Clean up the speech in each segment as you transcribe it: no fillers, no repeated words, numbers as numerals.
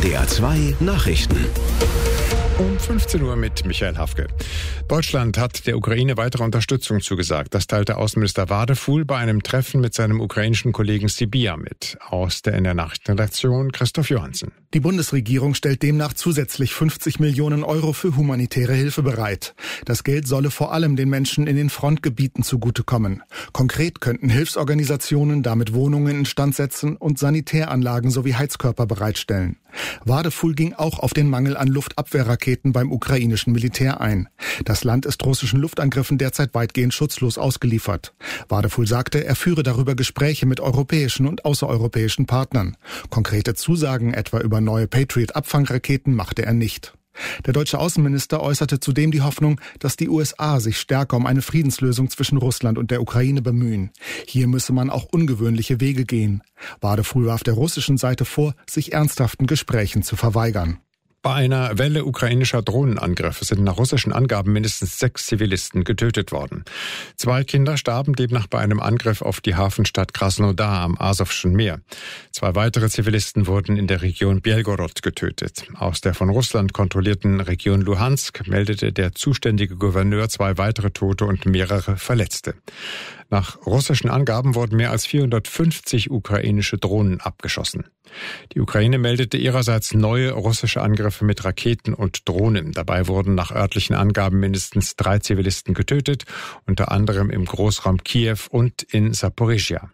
NDR 2 Nachrichten. Um 15 Uhr mit Michael Hafke. Deutschland hat der Ukraine weitere Unterstützung zugesagt. Das teilte Außenminister Wadefuhl bei einem Treffen mit seinem ukrainischen Kollegen Sybiha mit. Aus der NDR Nachrichtenredaktion Christoph Johansen. Die Bundesregierung stellt demnach zusätzlich 50 Millionen Euro für humanitäre Hilfe bereit. Das Geld solle vor allem den Menschen in den Frontgebieten zugutekommen. Konkret könnten Hilfsorganisationen damit Wohnungen instand setzen und Sanitäranlagen sowie Heizkörper bereitstellen. Wadefuhl ging auch auf den Mangel an Luftabwehrraketen beim ukrainischen Militär ein. Das Land ist russischen Luftangriffen derzeit weitgehend schutzlos ausgeliefert. Wadefuhl sagte, er führe darüber Gespräche mit europäischen und außereuropäischen Partnern. Konkrete Zusagen etwa über neue Patriot-Abfangraketen machte er nicht. Der deutsche Außenminister äußerte zudem die Hoffnung, dass die USA sich stärker um eine Friedenslösung zwischen Russland und der Ukraine bemühen. Hier müsse man auch ungewöhnliche Wege gehen. Wadefuhl warf der russischen Seite vor, sich ernsthaften Gesprächen zu verweigern. Bei einer Welle ukrainischer Drohnenangriffe sind nach russischen Angaben mindestens 6 Zivilisten getötet worden. 2 Kinder starben demnach bei einem Angriff auf die Hafenstadt Krasnodar am Asowschen Meer. 2 weitere Zivilisten wurden in der Region Belgorod getötet. Aus der von Russland kontrollierten Region Luhansk meldete der zuständige Gouverneur 2 weitere Tote und mehrere Verletzte. Nach russischen Angaben wurden mehr als 450 ukrainische Drohnen abgeschossen. Die Ukraine meldete ihrerseits neue russische Angriffe mit Raketen und Drohnen. Dabei wurden nach örtlichen Angaben mindestens 3 Zivilisten getötet, unter anderem im Großraum Kiew und in Saporischschja.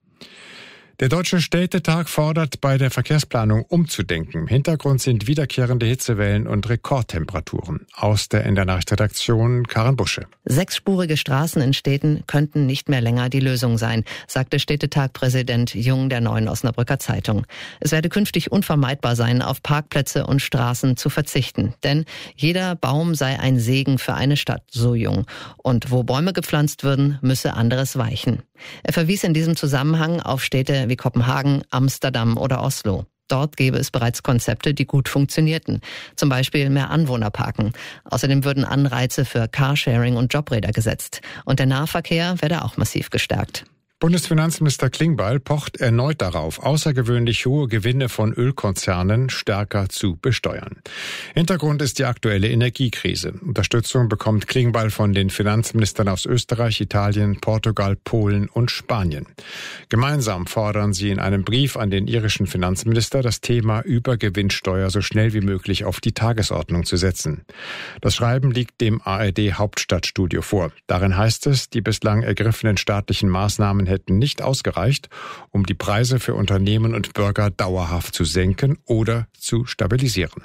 Der Deutsche Städtetag fordert, bei der Verkehrsplanung umzudenken. Im Hintergrund sind wiederkehrende Hitzewellen und Rekordtemperaturen. Aus der NDR Nachrichtenredaktion Karin Busche. 6-spurige Straßen in Städten könnten nicht mehr länger die Lösung sein, sagte Städtetag-Präsident Jung der Neuen Osnabrücker Zeitung. Es werde künftig unvermeidbar sein, auf Parkplätze und Straßen zu verzichten. Denn jeder Baum sei ein Segen für eine Stadt, so Jung. Und wo Bäume gepflanzt würden, müsse anderes weichen. Er verwies in diesem Zusammenhang auf Städte wie Kopenhagen, Amsterdam oder Oslo. Dort gäbe es bereits Konzepte, die gut funktionierten. Zum Beispiel mehr Anwohnerparken. Außerdem würden Anreize für Carsharing und Jobräder gesetzt. Und der Nahverkehr werde auch massiv gestärkt. Bundesfinanzminister Klingbeil pocht erneut darauf, außergewöhnlich hohe Gewinne von Ölkonzernen stärker zu besteuern. Hintergrund ist die aktuelle Energiekrise. Unterstützung bekommt Klingbeil von den Finanzministern aus Österreich, Italien, Portugal, Polen und Spanien. Gemeinsam fordern sie in einem Brief an den irischen Finanzminister, das Thema Übergewinnsteuer so schnell wie möglich auf die Tagesordnung zu setzen. Das Schreiben liegt dem ARD Hauptstadtstudio vor. Darin heißt es, die bislang ergriffenen staatlichen Maßnahmen hätten nicht ausgereicht, um die Preise für Unternehmen und Bürger dauerhaft zu senken oder zu stabilisieren.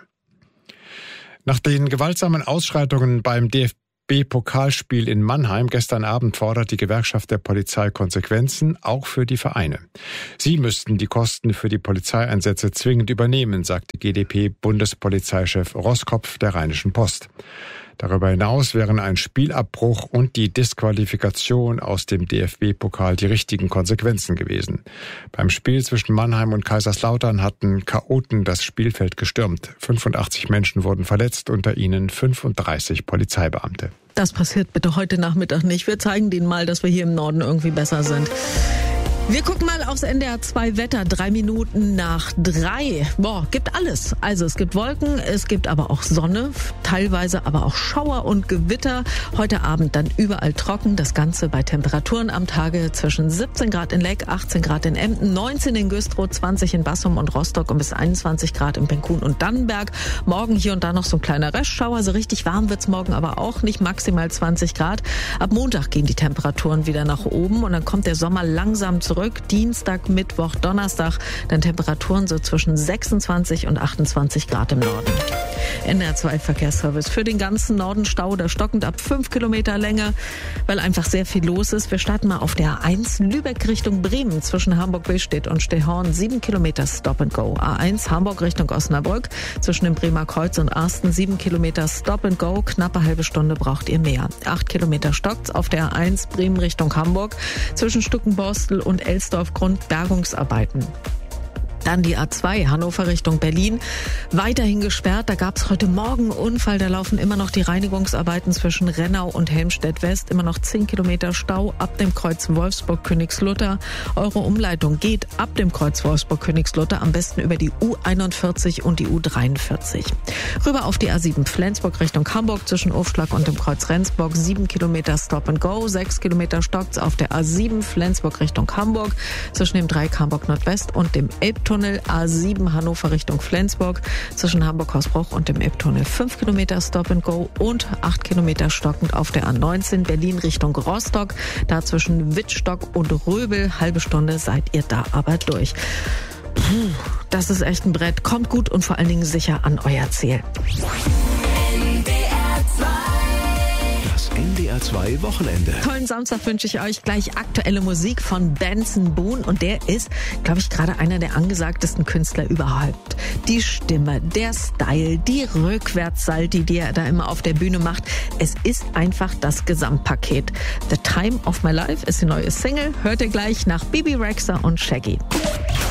Nach den gewaltsamen Ausschreitungen beim DFB-Pokalspiel in Mannheim gestern Abend fordert die Gewerkschaft der Polizei Konsequenzen, auch für die Vereine. Sie müssten die Kosten für die Polizeieinsätze zwingend übernehmen, sagte GdP-Bundespolizeichef Roskopf der Rheinischen Post. Darüber hinaus wären ein Spielabbruch und die Disqualifikation aus dem DFB-Pokal die richtigen Konsequenzen gewesen. Beim Spiel zwischen Mannheim und Kaiserslautern hatten Chaoten das Spielfeld gestürmt. 85 Menschen wurden verletzt, unter ihnen 35 Polizeibeamte. Das passiert bitte heute Nachmittag nicht. Wir zeigen denen mal, dass wir hier im Norden irgendwie besser sind. Wir gucken mal aufs NDR 2 Wetter, 3 Minuten nach 3. Gibt alles. Also es gibt Wolken, es gibt aber auch Sonne, teilweise aber auch Schauer und Gewitter. Heute Abend dann überall trocken. Das Ganze bei Temperaturen am Tage zwischen 17 Grad in Leck, 18 Grad in Emden, 19 in Güstrow, 20 in Bassum und Rostock und bis 21 Grad in Penkun und Dannenberg. Morgen hier und da noch so ein kleiner Restschauer. So richtig warm wird's morgen aber auch nicht, maximal 20 Grad. Ab Montag gehen die Temperaturen wieder nach oben und dann kommt der Sommer langsam zurück. Dienstag, Mittwoch, Donnerstag, dann Temperaturen so zwischen 26 und 28 Grad im Norden. NDR 2 Verkehrsservice für den ganzen Norden Stau, da stockend ab 5 Kilometer Länge, weil einfach sehr viel los ist. Wir starten mal auf der A1 Lübeck Richtung Bremen zwischen Hamburg-Billstedt und Stehorn, 7 Kilometer Stop and Go. A1 Hamburg Richtung Osnabrück zwischen dem Bremer Kreuz und Arsten, 7 Kilometer Stop and Go, knappe halbe Stunde braucht ihr mehr. 8 Kilometer stockt's auf der A1 Bremen Richtung Hamburg zwischen Stückenborstel und Elsdorf Grund Bergungsarbeiten. Dann die A2 Hannover Richtung Berlin, weiterhin gesperrt. Da gab es heute Morgen einen Unfall. Da laufen immer noch die Reinigungsarbeiten zwischen Rennau und Helmstedt West. Immer noch 10 Kilometer Stau ab dem Kreuz Wolfsburg-Königslutter. Eure Umleitung geht ab dem Kreuz Wolfsburg-Königslutter am besten über die U41 und die U43. Rüber auf die A7 Flensburg Richtung Hamburg zwischen Aufschlag und dem Kreuz Rendsburg. 7 Kilometer Stop and Go. 6 Kilometer stockt's auf der A7 Flensburg Richtung Hamburg zwischen dem Dreieck Hamburg Nordwest und dem Elbtunnel. A7 Hannover Richtung Flensburg zwischen Hamburg-Hausbruch und dem Elbtunnel 5 Kilometer Stop and Go und 8 Kilometer stockend auf der A19 Berlin Richtung Rostock. Da zwischen Wittstock und Röbel, halbe Stunde seid ihr da aber durch. Das ist echt ein Brett. Kommt gut und vor allen Dingen sicher an euer Ziel. Das NDR 2 Wochenende. Tollen Samstag wünsche ich euch. Gleich aktuelle Musik von Benson Boone. Und der ist, glaube ich, gerade einer der angesagtesten Künstler überhaupt. Die Stimme, der Style, die Rückwärtssalti, die er da immer auf der Bühne macht. Es ist einfach das Gesamtpaket. The Time of My Life ist die neue Single. Hört ihr gleich nach Bibi Rexha und Shaggy.